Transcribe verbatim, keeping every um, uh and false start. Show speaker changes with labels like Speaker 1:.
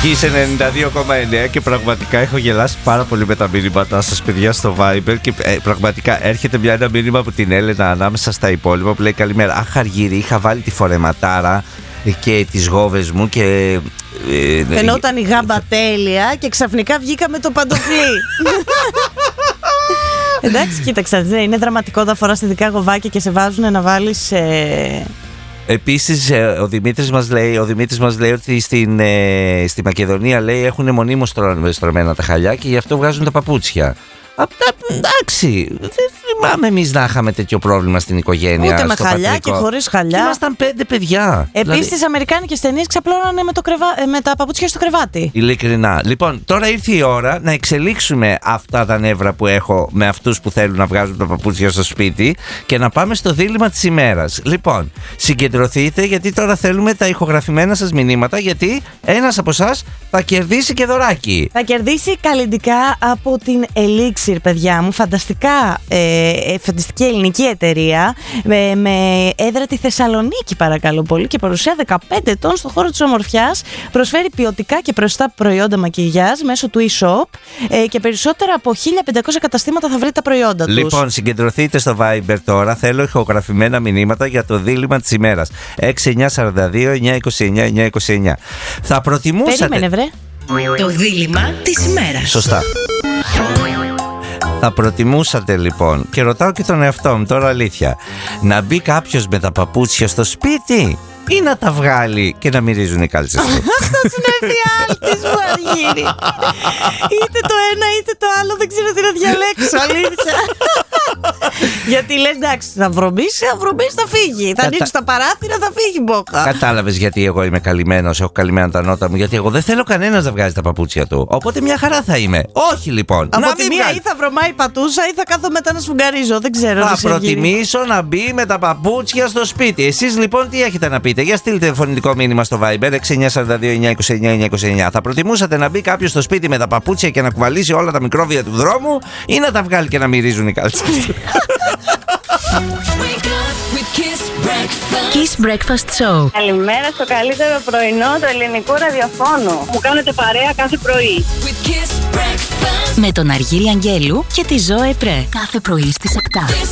Speaker 1: Kiss ενενήντα δύο κόμμα εννέα και πραγματικά έχω γελάσει πάρα πολύ με τα μηνύματά σας, παιδιά, στο Viber. Και ε, πραγματικά έρχεται μια, ένα μήνυμα από την Έλενα ανάμεσα στα υπόλοιπα που λέει: καλημέρα. Αχ, Αργύρι, είχα βάλει τη φορεματάρα και τις γόβες μου και. Ε,
Speaker 2: Φαινόταν η γάμπα τέλεια και ξαφνικά βγήκα με το παντοφλί. Εντάξει, κοίταξε, είναι δραματικό όταν φοράς ειδικά γοβάκια και σε βάζουν να βάλεις. Ε...
Speaker 1: Επίσης, ο Δημήτρης μας λέει, ο Δημήτρης μας λέει ότι στην, ε, στη Μακεδονία, λέει, έχουν μονίμως στρωμένα τα χαλιά και γι' αυτό βγάζουν τα παπούτσια. Απ' εντάξει, δεν θυμάμαι εμείς να είχαμε τέτοιο πρόβλημα στην οικογένεια.
Speaker 2: Ούτε με χαλιά
Speaker 1: πατρικό.
Speaker 2: Και χωρίς χαλιά.
Speaker 1: Και ήμασταν πέντε παιδιά.
Speaker 2: Επίσης, δηλαδή... στις αμερικάνικες ταινίες ξαπλώνανε με, το κρεβά... με τα παπούτσια στο κρεβάτι.
Speaker 1: Ειλικρινά. Λοιπόν, τώρα ήρθε η ώρα να εξελίξουμε αυτά τα νεύρα που έχω με αυτούς που θέλουν να βγάζουν τα παπούτσια στο σπίτι και να πάμε στο δίλημμα της ημέρας. Λοιπόν, συγκεντρωθείτε, γιατί τώρα θέλουμε τα ηχογραφημένα σας μηνύματα, γιατί ένας από εσάς θα κερδίσει και δωράκι.
Speaker 2: Θα κερδίσει καλλυντικά από την Elixir, παιδιά μου. Φανταστικά, ε, φανταστική ελληνική εταιρεία με, με έδρα τη Θεσσαλονίκη, παρακαλώ πολύ, και παρουσία δεκαπέντε ετών στον χώρο της ομορφιάς. Προσφέρει ποιοτικά και προϊστά προϊόντα μακιγιάζ μέσω του e-shop ε, και περισσότερα από χίλια πεντακόσια καταστήματα θα βρείτε τα προϊόντα τους.
Speaker 1: Λοιπόν, συγκεντρωθείτε στο Viber τώρα. Θέλω ηχογραφημένα μηνύματα για το δίλημμα της ημέρας. έξι εννιά τέσσερα δύο εννιά είκοσι εννιά εννιά είκοσι εννιά. Θα προτιμούσατε.
Speaker 2: Περίμενε, βρε.
Speaker 3: Το δίλημμα της ημέρας.
Speaker 1: Σωστά. Θα προτιμούσατε λοιπόν, και ρωτάω και τον εαυτό μου τώρα αλήθεια, να μπει κάποιος με τα παπούτσια στο σπίτι ή να τα βγάλει και να μυρίζουν οι κάλτσες του?
Speaker 2: Αυτός είναι εφιάλτης μου, Αργύρι. Είτε το ένα είτε το άλλο, δεν ξέρω τι να διαλέξω, αλήθεια. Γιατί λες, εντάξει, θα βρωμίσει, θα βρωμίσει, θα φύγει. Θα
Speaker 1: Κατα...
Speaker 2: ανοίξει τα παράθυρα, θα φύγει μπόκα.
Speaker 1: Κατάλαβες γιατί εγώ είμαι καλυμμένος, έχω καλυμμένα τα νότα μου? Γιατί εγώ δεν θέλω κανένας να βγάζει τα παπούτσια του. Οπότε μια χαρά θα είμαι. Όχι λοιπόν.
Speaker 2: Από
Speaker 1: να
Speaker 2: τη
Speaker 1: μην
Speaker 2: μία
Speaker 1: βγάλει.
Speaker 2: ή θα βρωμάει η πατούσα ή θα κάθω μετά να σφουγγαρίζω. Δεν ξέρω.
Speaker 1: Θα προτιμήσω να μπει με τα παπούτσια στο σπίτι. Εσείς λοιπόν τι έχετε να πείτε? Για στείλτε φωνητικό μήνυμα στο Viber έξι εννιά τέσσερα δύο εννιά είκοσι εννιά εννιά είκοσι εννιά. Θα προτιμούσατε να μπει κάποιος στο σπίτι με τα παπούτσια και να κουβαλήσει όλα τα μικρόβια του δρόμου ή να τα βγάλει και να μυρίζουν οι κάλτσες του?
Speaker 3: Kiss Breakfast Show.
Speaker 4: Καλημέρα στο καλύτερο πρωινό του ελληνικού ραδιοφώνου. Μου κάνετε παρέα κάθε πρωί.
Speaker 3: Με τον Αργύρι Αγγέλου και τη Ζωέ Πρέ. Κάθε πρωί στις επτά.